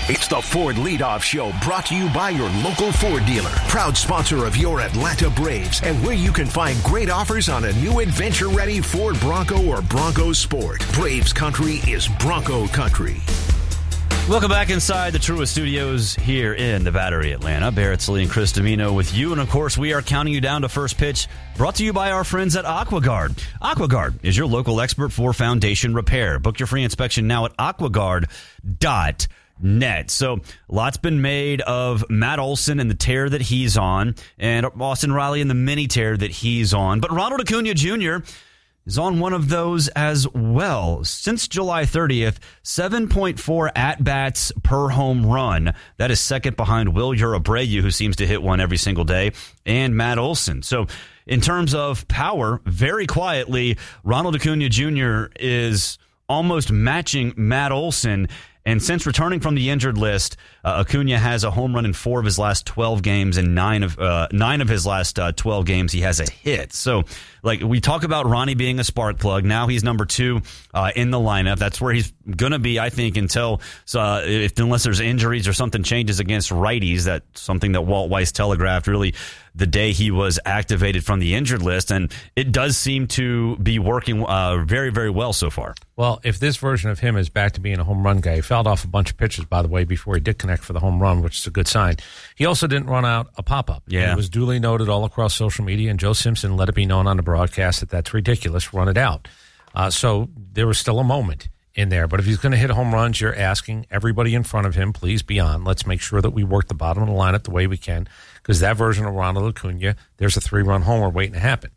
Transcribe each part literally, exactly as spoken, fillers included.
It's the Ford Leadoff Show, brought to you by your local Ford dealer. Proud sponsor of your Atlanta Braves, and where you can find great offers on a new adventure-ready Ford Bronco or Bronco Sport. Braves country is Bronco country. Welcome back inside the Truist Studios here in the Battery, Atlanta. Barrett Lee and Chris Domino with you. And, of course, we are counting you down to first pitch, brought to you by our friends at AquaGuard. AquaGuard is your local expert for foundation repair. Book your free inspection now at aquaguard dot net. So, a lot's been made of Matt Olson and the tear that he's on, and Austin Riley and the mini tear that he's on. But Ronald Acuna Junior is on one of those as well. Since July thirtieth, seven point four at-bats per home run. That is second behind Will Abreu, who seems to hit one every single day, and Matt Olson. So in terms of power, very quietly, Ronald Acuna Junior is almost matching Matt Olson. And since returning from the injured list, uh, Acuna has a home run in four of his last twelve games, and nine of uh, nine of his last uh, twelve games he has a hit. So, like, we talk about Ronnie being a spark plug. Now he's number two uh, in the lineup. That's where he's going to be, I think, until uh, if unless there's injuries or something changes against righties. That's something that Walt Weiss telegraphed really the day he was activated from the injured list, and it does seem to be working uh, very, very well so far. Well, if this version of him is back to being a home run guy, he fouled off a bunch of pitches, by the way, before he did connect for the home run, which is a good sign. He also didn't run out a pop-up. Yeah. It was duly noted all across social media, and Joe Simpson let it be known on the broadcast that that's ridiculous, run it out. Uh, so there was still a moment in there. But if he's going to hit home runs, you're asking everybody in front of him, please be on. Let's make sure that we work the bottom of the lineup the way we can, because that version of Ronald Acuna, there's a three-run homer waiting to happen.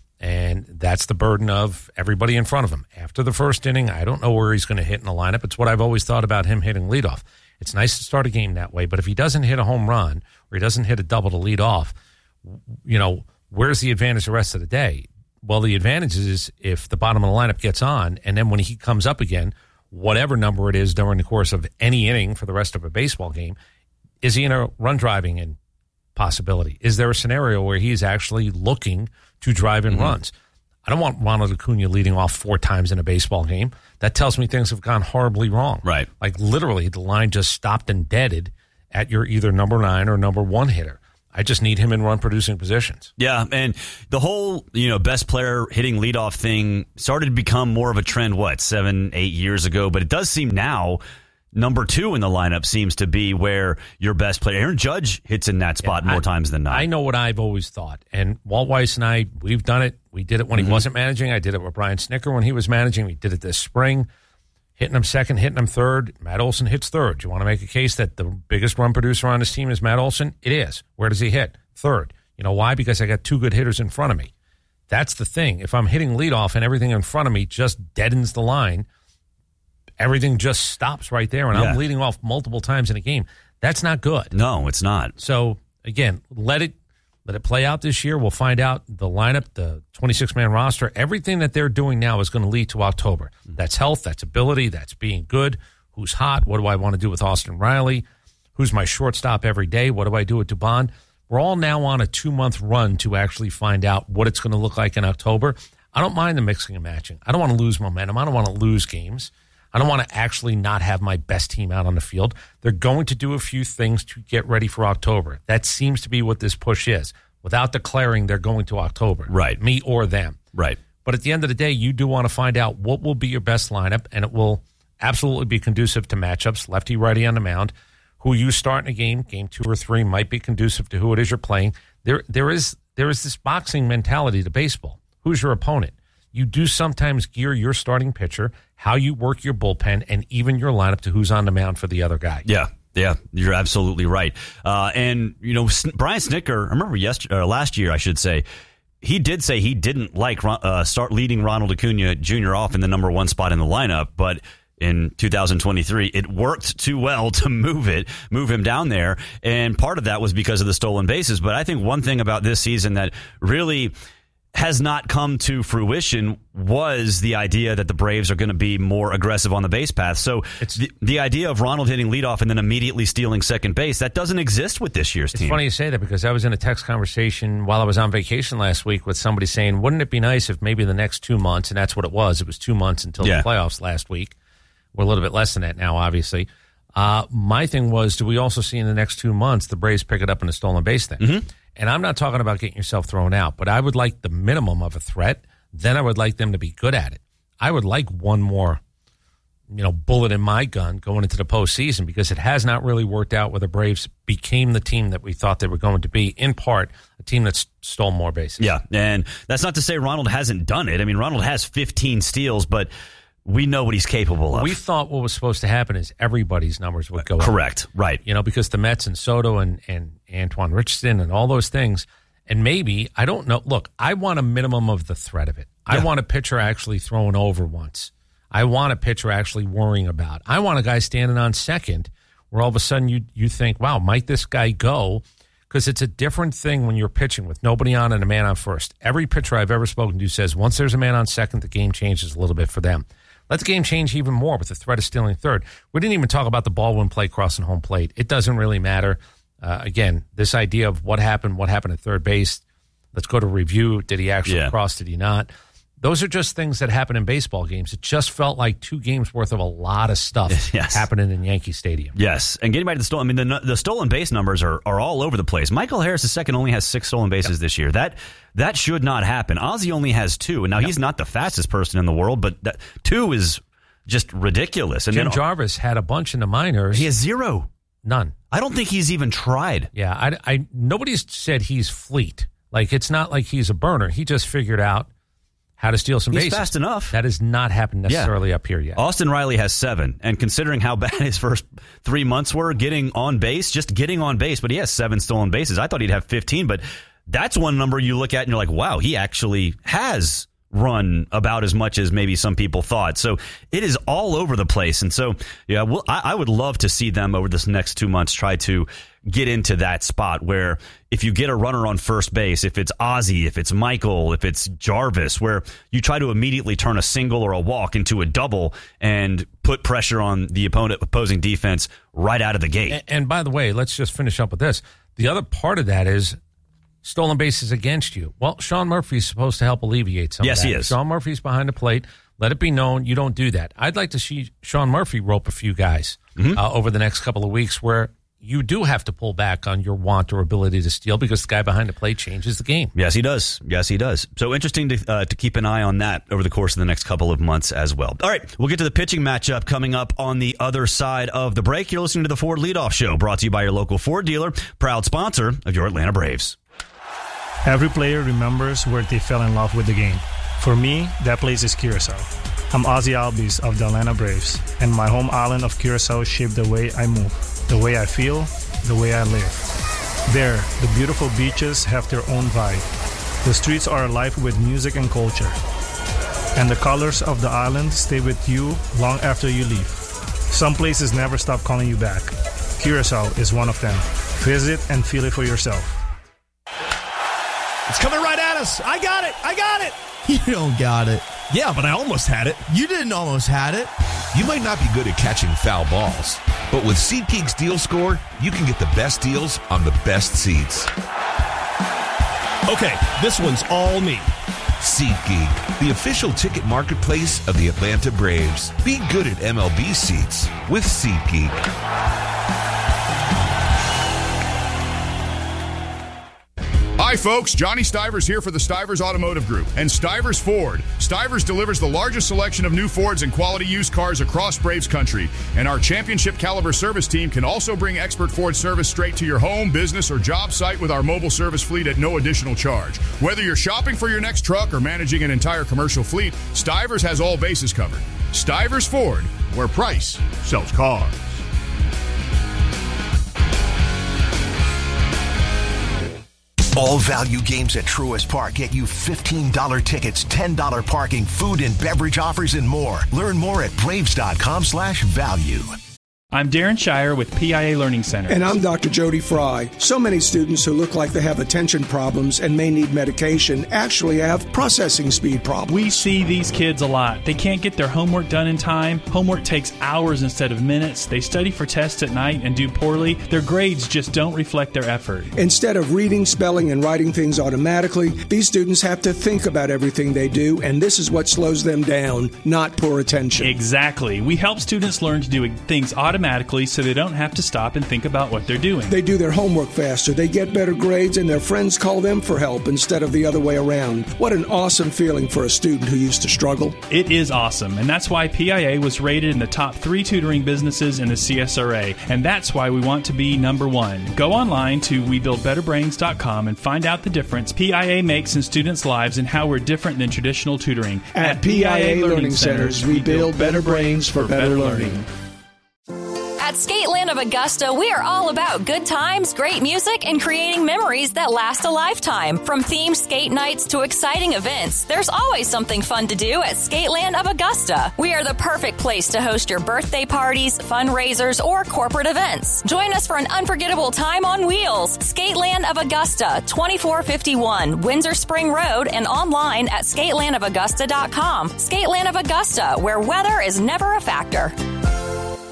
And that's the burden of everybody in front of him. After the first inning, I don't know where he's going to hit in the lineup. It's what I've always thought about him hitting leadoff. It's nice to start a game that way, but if he doesn't hit a home run or he doesn't hit a double to lead off, you know, where's the advantage the rest of the day? Well, the advantage is if the bottom of the lineup gets on, and then when he comes up again, whatever number it is during the course of any inning for the rest of a baseball game, is he in a run driving in possibility? Is there a scenario where he's actually looking to drive in mm-hmm. runs? I don't want Ronald Acuna leading off four times in a baseball game. That tells me things have gone horribly wrong. Right. Like literally the line just stopped and deaded at your either number nine or number one hitter. I just need him in run-producing positions. Yeah, and the whole, you know, best player hitting leadoff thing started to become more of a trend, what, seven, eight years ago? But it does seem now number two in the lineup seems to be where your best player, Aaron Judge, hits in that spot yeah, more I, times than not. I know what I've always thought, and Walt Weiss and I, we've done it. We did it when mm-hmm. he wasn't managing. I did it with Brian Snicker when he was managing. We did it this spring. Hitting him second, hitting him third. Matt Olson hits third. You want to make a case that the biggest run producer on this team is Matt Olson? It is. Where does he hit? Third. You know why? Because I got two good hitters in front of me. That's the thing. If I'm hitting leadoff and everything in front of me just deadens the line, everything just stops right there, and yeah. I'm leading off multiple times in a game. That's not good. No, it's not. So, again, let it let it play out this year. We'll find out the lineup, the twenty-six man roster. Everything that they're doing now is going to lead to October. That's health, that's ability, that's being good. Who's hot? What do I want to do with Austin Riley? Who's my shortstop every day? What do I do with Dubon? We're all now on a two-month run to actually find out what it's going to look like in October. I don't mind the mixing and matching. I don't want to lose momentum. I don't want to lose games. I don't want to actually not have my best team out on the field. They're going to do a few things to get ready for October. That seems to be what this push is, without declaring they're going to October. Right. Me or them. Right. But at the end of the day, you do want to find out what will be your best lineup, and it will absolutely be conducive to matchups, lefty-righty on the mound. Who you start in a game, game two or three, might be conducive to who it is you're playing. There, there is there is this boxing mentality to baseball. Who's your opponent? You do sometimes gear your starting pitcher, how you work your bullpen, and even your lineup to who's on the mound for the other guy. Yeah, yeah, you're absolutely right. Uh, and, you know, Brian Snicker, I remember yesterday, or last year, I should say, he did say he didn't like uh, start leading Ronald Acuna Junior off in the number one spot in the lineup, but in two thousand twenty-three, it worked too well to move it, move him down there. And part of that was because of the stolen bases. But I think one thing about this season that really has not come to fruition was the idea that the Braves are going to be more aggressive on the base path. So it's, the, the idea of Ronald hitting leadoff and then immediately stealing second base, that doesn't exist with this year's it's team. It's funny you say that, because I was in a text conversation while I was on vacation last week with somebody saying, wouldn't it be nice if maybe the next two months, and that's what it was, it was two months until yeah. the playoffs last week. We're a little bit less than that now, obviously. Uh, my thing was, do we also see in the next two months the Braves pick it up in a stolen base thing? Mm-hmm. And I'm not talking about getting yourself thrown out, but I would like the minimum of a threat. Then I would like them to be good at it. I would like one more, you know, bullet in my gun going into the postseason, because it has not really worked out where the Braves became the team that we thought they were going to be, in part a team that stole more bases. Yeah, and that's not to say Ronald hasn't done it. I mean, Ronald has fifteen steals, but we know what he's capable of. We thought what was supposed to happen is everybody's numbers would go up. Correct, right. You know, because the Mets and Soto and, and Antoine Richardson and all those things, and maybe, I don't know, look, I want a minimum of the threat of it. Yeah. I want a pitcher actually throwing over once. I want a pitcher actually worrying about. I want a guy standing on second where all of a sudden you you think, wow, might this guy go? Because it's a different thing when you're pitching with nobody on and a man on first. Every pitcher I've ever spoken to says once there's a man on second, the game changes a little bit for them. Let the game change even more with the threat of stealing third. We didn't even talk about the ball when play crossing home plate. It doesn't really matter. Uh, again, this idea of what happened, what happened at third base, let's go to review. Did he actually yeah. cross? Did he not? Those are just things that happen in baseball games. It just felt like two games worth of a lot of stuff yes. happening in Yankee Stadium. Yes, and getting back to the stolen, I mean, the, the stolen base numbers are, are all over the place. Michael Harris the second only has six stolen bases yep. this year. That that should not happen. Ozzie only has two, and now yep. he's not the fastest person in the world, but that, two is just ridiculous. And Jim then, Jarvis had a bunch in the minors. He has zero. None. I don't think he's even tried. Yeah, I, I nobody's said he's fleet. Like, it's not like he's a burner. He just figured out how to steal some He's bases. fast enough. That has not happened necessarily yeah. up here yet. Austin Riley has seven, and considering how bad his first three months were getting on base, just getting on base, but he has seven stolen bases. I thought he'd have fifteen, but that's one number you look at and you're like, wow, he actually has run about as much as maybe some people thought. So it is all over the place. And so, yeah, well, I, I would love to see them over this next two months try to get into that spot where if you get a runner on first base, if it's Ozzie, if it's Michael, if it's Jarvis, where you try to immediately turn a single or a walk into a double and put pressure on the opponent opposing defense right out of the gate. And, and by the way, let's just finish up with this. The other part of that is stolen bases against you. Well, Sean Murphy's supposed to help alleviate some yes, of that. Yes, he is. Sean Murphy's behind the plate. Let it be known you don't do that. I'd like to see Sean Murphy rope a few guys mm-hmm. uh, over the next couple of weeks where you do have to pull back on your want or ability to steal because the guy behind the plate changes the game. Yes, he does. Yes, he does. So interesting to uh, to keep an eye on that over the course of the next couple of months as well. All right, we'll get to the pitching matchup coming up on the other side of the break. You're listening to the Ford Leadoff Show, brought to you by your local Ford dealer, proud sponsor of your Atlanta Braves. Every player remembers where they fell in love with the game. For me, that place is Curacao. I'm Ozzie Albies of the Atlanta Braves, and my home island of Curacao shaped the way I move, the way I feel, the way I live. There, the beautiful beaches have their own vibe. The streets are alive with music and culture. And the colors of the island stay with you long after you leave. Some places never stop calling you back. Curacao is one of them. Visit and feel it for yourself. It's coming right at us. I got it. I got it. You don't got it. Yeah, but I almost had it. You didn't almost had it. You might not be good at catching foul balls, but with SeatGeek's Deal Score, you can get the best deals on the best seats. Okay, this one's all me. SeatGeek, the official ticket marketplace of the Atlanta Braves. Be good at M L B seats with SeatGeek. Hi, folks. Johnny Stivers here for the Stivers Automotive Group and Stivers Ford. Stivers delivers the largest selection of new Fords and quality used cars across Braves country. And our championship caliber service team can also bring expert Ford service straight to your home, business, or job site with our mobile service fleet at no additional charge. Whether you're shopping for your next truck or managing an entire commercial fleet, Stivers has all bases covered. Stivers Ford, where price sells cars. All value games at Truist Park get you fifteen dollars tickets, ten dollars parking, food and beverage offers, and more. Learn more at braves.com slash value. I'm Darren Shire with P I A Learning Center. And I'm Doctor Jody Fry. So many students who look like they have attention problems and may need medication actually have processing speed problems. We see these kids a lot. They can't get their homework done in time. Homework takes hours instead of minutes. They study for tests at night and do poorly. Their grades just don't reflect their effort. Instead of reading, spelling, and writing things automatically, these students have to think about everything they do, and this is what slows them down, not poor attention. Exactly. We help students learn to do things automatically automatically so they don't have to stop and think about what they're doing. They do their homework faster, they get better grades, and their friends call them for help instead of the other way around. What an awesome feeling for a student who used to struggle. It is awesome, and that's why P I A was rated in the top three tutoring businesses in the C S R A, and that's why we want to be number one. Go online to we build better brains dot com and find out the difference P I A makes in students' lives and how we're different than traditional tutoring. At, At P I A Learning Centers, we build better brains for better learning. At Skateland of Augusta, we are all about good times, great music, and creating memories that last a lifetime. From themed skate nights to exciting events, there's always something fun to do at Skateland of Augusta. We are the perfect place to host your birthday parties, fundraisers, or corporate events. Join us for an unforgettable time on wheels. Skateland of Augusta, twenty-four fifty-one Windsor Spring Road, and online at skateland of augusta dot com. Skateland of Augusta, where weather is never a factor.